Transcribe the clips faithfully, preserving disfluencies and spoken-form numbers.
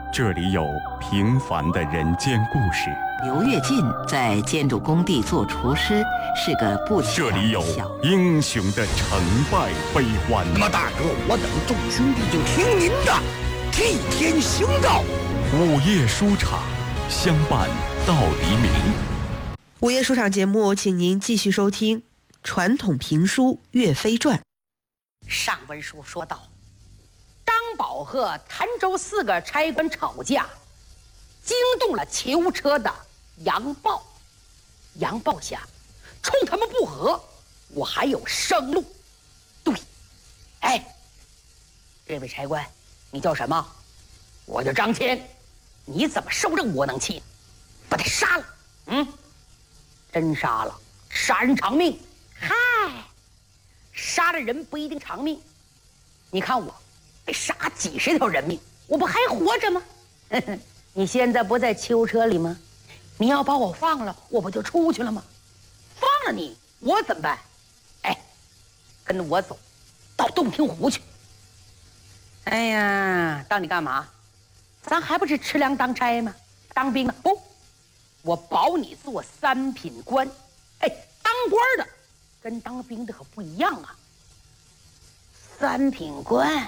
这里有平凡的人间故事。 刘跃进在建筑工地做厨师，是个不起眼的小。 这里有英雄的成败悲欢。 那么大哥，我等众兄弟就听您的，替天行道。 午夜书场，相伴到黎明。 午夜书场节目，请您继续收听传统评书《岳飞传》。 上文书说到，张宝和潭州四个差官吵架，惊动了囚车的杨豹。杨豹想，冲他们不和，我还有生路。对，哎，这位差官，你叫什么？我叫张骞。你怎么受这窝囊气？把他杀了。嗯，真杀了，杀人偿命。嗨，杀了人不一定偿命。你看我被杀几十条人命，我不还活着吗？你现在不在囚车里吗？你要把我放了，我不就出去了吗？放了你，我怎么办？哎，跟我走到洞庭湖去。哎呀，当你干嘛？咱还不是吃粮当差吗？当兵的不，我保你做三品官。哎，当官的跟当兵的可不一样啊。三品官，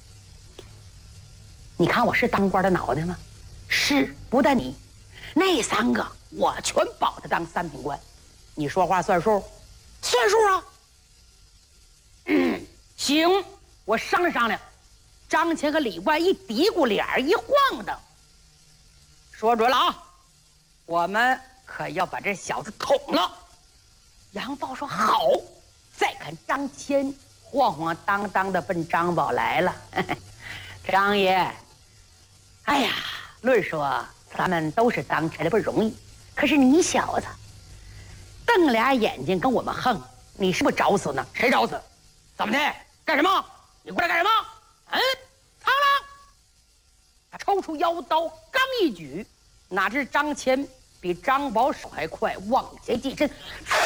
你看我是当官的脑袋吗？是，不但你，那三个我全保他当三品官。你说话算数？算数啊。嗯，行，我商量商量。张骞和李冠一嘀咕，脸儿一晃的，说准了啊，我们可要把这小子捅了。杨豹说好。再看张骞晃晃荡荡的奔张宝来了。张爷，哎呀，论说咱们都是当差的不容易，可是你小子瞪俩眼睛跟我们横，你是不是找死呢？谁找死？怎么的？干什么？你过来干什么？嗯，苍狼！他抽出腰刀，刚一举，哪知张骞比张宝手还快，往前近身，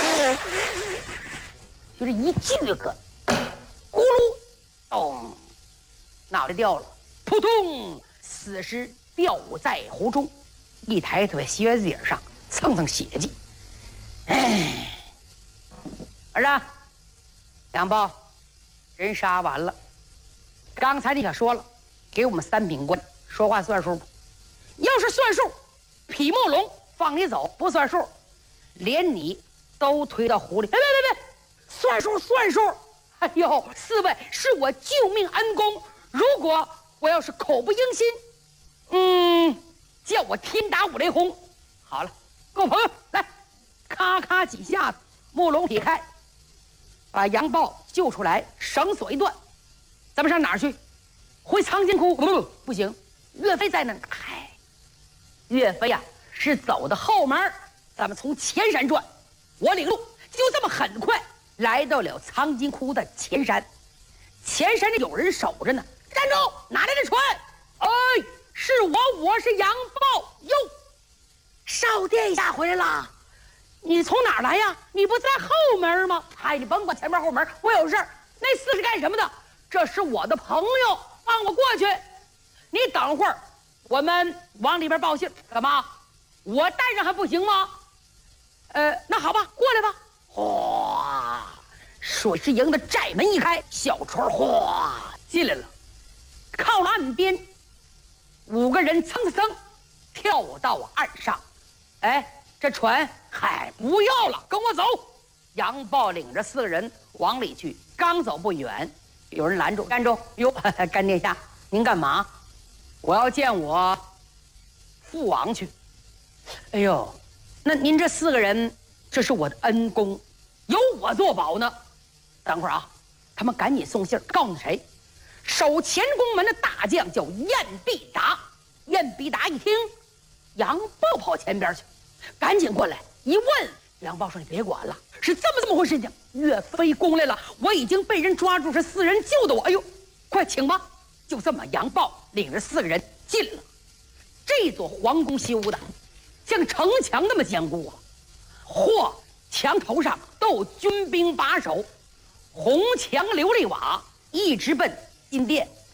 就是一锯个，咕噜，咚，脑袋掉了，扑通，死尸掉在湖中。一抬腿，靴子影上蹭蹭血迹。哎，儿子，杨豹，人杀完了。刚才你可说了，给我们三品官说话算数。要是算数，匹墨龙放你走；不算数，连你都推到湖里。别别别别，算数算数！哎呦，四位是我救命恩公，如果我要是口不应心，嗯，叫我天打五雷轰。好了，各位朋友来，咔咔几下子，木龙劈开，把杨豹救出来，绳索一断。咱们上哪儿去？回藏经窟？不，不行，岳飞在那儿。嗨，岳飞呀、啊、是走的后门，咱们从前山转，我领路，就这么很快来到了藏经窟的前山。前山里有人守着呢。站住！哪来的船？哎，是我，我是杨豹哟。少殿下回来了。你从哪儿来呀？你不在后门吗？哎，你甭管前面后门，我有事儿。那厮是干什么的？这是我的朋友，放我过去。你等会儿，我们往里边报信。干嘛？我带上还不行吗？呃，那好吧，过来吧。哗，水师营的寨门一开，小船哗进来了，靠了岸边，五个人蹭蹭蹭跳到岸上。哎，这船，嗨，不要了，跟我走。杨豹领着四个人往里去，刚走不远。有人拦住，站住！哟，干殿下，您干嘛？我要见我父王去。哎呦，那您这四个人，这是我的恩公，有我作保呢。等会儿啊，他们赶紧送信告诉谁？守前宫门的大将叫晏必达。晏必达一听，杨豹跑前边去，赶紧过来一问，杨豹说：“你别管了。”是这么这么回事情，岳飞攻来了，我已经被人抓住，是四人救的我。哎呦，快请吧！就这么，杨豹领着四个人进了这座皇宫，修的像城墙那么坚固啊，嚯，墙头上都有军兵把守，红墙琉璃瓦，一直奔金殿。